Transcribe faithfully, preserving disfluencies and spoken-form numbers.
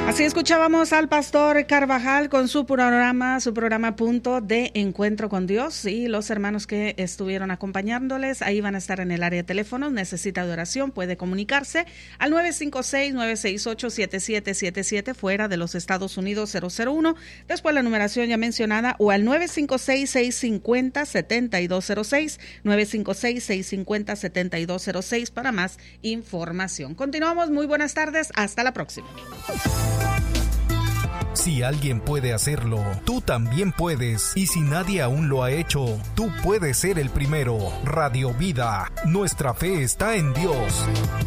Así escuchábamos al pastor Carvajal con su programa, su programa Punto de Encuentro con Dios, y los hermanos que estuvieron acompañándoles, ahí van a estar en el área de teléfonos. Necesita de oración, puede comunicarse al nueve cinco seis, nueve seis ocho, siete siete siete siete, fuera de los Estados Unidos cero cero uno, después la numeración ya mencionada, o al nueve cinco seis, seis cinco cero, siete dos cero seis, nueve cinco seis, seis cinco cero, siete dos cero seis para más información. Continuamos, muy buenas tardes, hasta la próxima. Si alguien puede hacerlo, tú también puedes. Y si nadie aún lo ha hecho, tú puedes ser el primero. Radio Vida, nuestra fe está en Dios.